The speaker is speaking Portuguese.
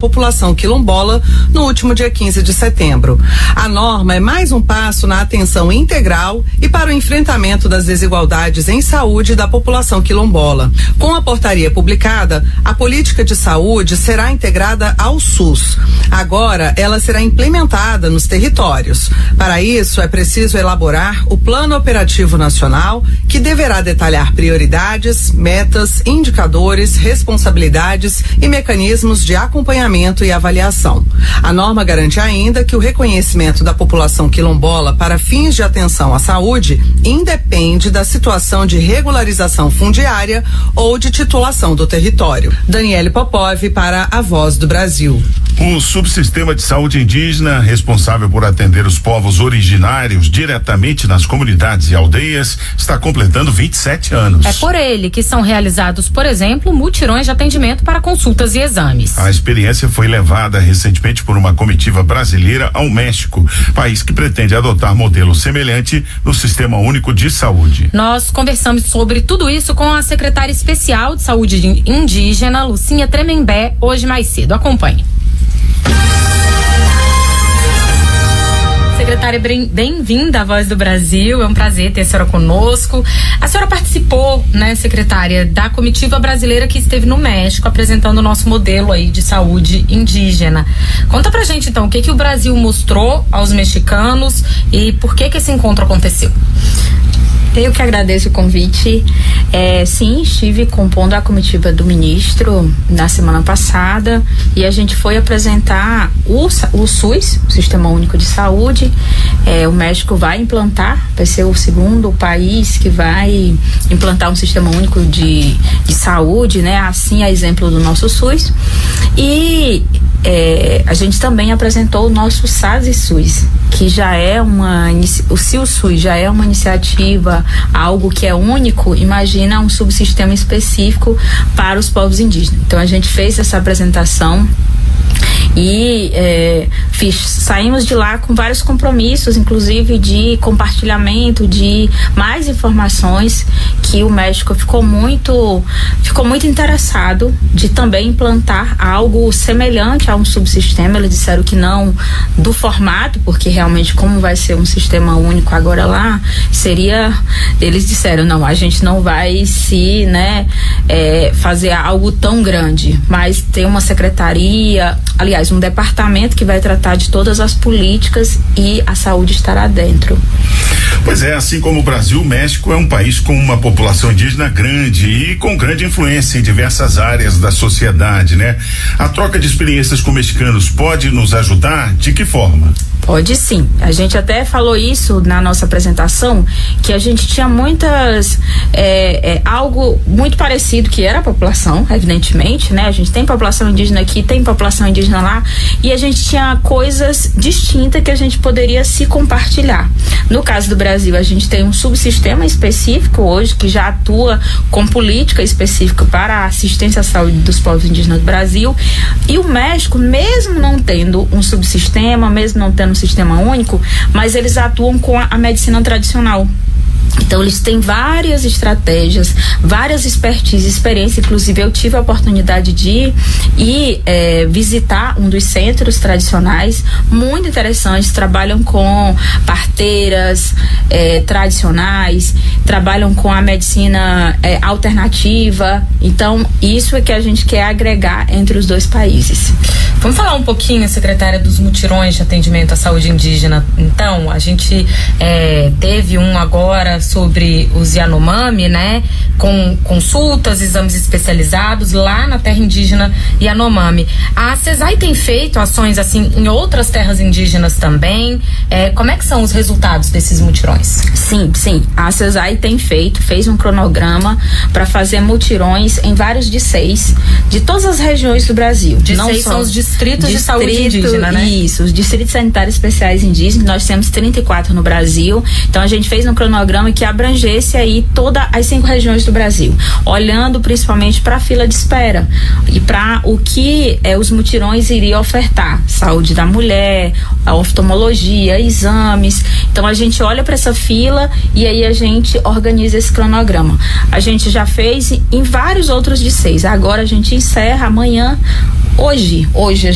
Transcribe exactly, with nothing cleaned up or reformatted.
população quilombola no último dia quinze de setembro. A norma é mais um passo na atenção integral e para o enfrentamento das desigualdades em saúde da população quilombola. Com a portaria publicada, a política de saúde será integrada ao SUS. Agora, ela será implementada nos territórios. Para isso, é preciso elaborar o Plano Operativo Nacional, que deverá detalhar prioridades, metas, indicadores, responsabilidades e mecanismos de acompanhamento e avaliação. A norma garante ainda que o reconhecimento da população quilombola para fins de atenção à saúde independe da situação de regularização fundiária ou de titulação do território. Daniele Popov para a Voz do Brasil. O subsistema de saúde indígena, responsável por atender os povos originários diretamente nas comunidades e aldeias, está completando vinte e sete anos. É por ele que são realizados, por exemplo, mutirões de atendimento para consultas e exames. A experiência foi levada recentemente por uma comitiva brasileira ao México, país que pretende adotar modelo semelhante no Sistema Único de Saúde. Nós conversamos sobre tudo isso com a secretária especial de saúde indígena, Lucinha Tremembé, hoje mais cedo. Acompanhe. Secretária, bem-vinda à Voz do Brasil, é um prazer ter a senhora conosco. A senhora participou, né, secretária, da comitiva brasileira que esteve no México apresentando o nosso modelo aí de saúde indígena. Conta pra gente então, o que que o Brasil mostrou aos mexicanos e por que que esse encontro aconteceu? Eu que agradeço o convite. É, sim, estive compondo a comitiva do ministro na semana passada e a gente foi apresentar o, o SUS, o Sistema Único de Saúde. É, o México vai implantar, vai ser o segundo país que vai implantar um Sistema Único de, de Saúde, né? Assim, a exemplo do nosso SUS. E é, a gente também apresentou o nosso SAS e SUS, que já é uma, o SIL-SUS já é uma iniciativa, algo que é único. Imagina um subsistema específico para os povos indígenas. Então a gente fez essa apresentação e é, fiz, saímos de lá com vários compromissos, inclusive de compartilhamento de mais informações, que o México ficou muito ficou muito interessado de também implantar algo semelhante a um subsistema. Eles disseram que não do formato, porque realmente como vai ser um sistema único agora lá, seria, eles disseram, não, a gente não vai se, né, é, fazer algo tão grande, mas tem uma secretaria, aliás, um departamento que vai tratar de todas as políticas e a saúde estará dentro. Pois é, assim como o Brasil, o México é um país com uma população indígena grande e com grande influência em diversas áreas da sociedade, né? A troca de experiências com mexicanos pode nos ajudar? De que forma? Pode sim. A gente até falou isso na nossa apresentação, que a gente tinha muitas, é, é, algo muito parecido, que era a população, evidentemente, né? A gente tem população indígena aqui, tem população indígena lá, e a gente tinha coisas distintas que a gente poderia se compartilhar. No caso do Brasil, a gente tem um subsistema específico hoje, que já atua com política específica para a assistência à saúde dos povos indígenas do Brasil, e o México, mesmo não tendo um subsistema, mesmo não tendo um sistema único, mas eles atuam com a, a medicina tradicional. Então eles têm várias estratégias, várias expertise, experiência. Inclusive eu tive a oportunidade de ir e é, visitar um dos centros tradicionais, muito interessantes. Trabalham com parteiras é, tradicionais, trabalham com a medicina é, alternativa. Então isso é que a gente quer agregar entre os dois países. Vamos falar um pouquinho, secretária, dos mutirões de atendimento à saúde indígena. Então, a gente é, teve um agora sobre os Yanomami, né? Com consultas, exames especializados lá na terra indígena Yanomami. A CESAI tem feito ações assim em outras terras indígenas também. É, como é que são os resultados desses mutirões? Sim, sim. A CESAI tem feito, fez um cronograma para fazer mutirões em vários D C Es de todas as regiões do Brasil. D C Es são os distritos de saúde indígena, né? Isso, os distritos sanitários especiais indígenas. Nós temos trinta e quatro no Brasil. Então a gente fez um cronograma que abrangesse aí todas as cinco regiões do Brasil, olhando principalmente para a fila de espera e para o que é, os mutirões iriam ofertar: saúde da mulher, a oftalmologia, exames. Então a gente olha para essa fila e aí a gente organiza esse cronograma. A gente já fez em vários outros D C Es. Agora a gente encerra amanhã, hoje, hoje